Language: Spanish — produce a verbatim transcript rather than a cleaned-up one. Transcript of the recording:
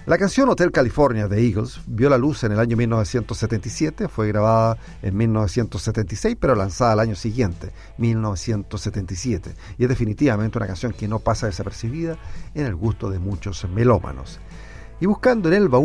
La canción Hotel California de Eagles vio la luz en el año mil novecientos setenta y siete, fue grabada en mil novecientos setenta y seis, pero lanzada al año siguiente, mil novecientos setenta y siete, y es definitivamente una canción que no pasa desapercibida en el gusto de muchos melómanos. Y buscando en el baúl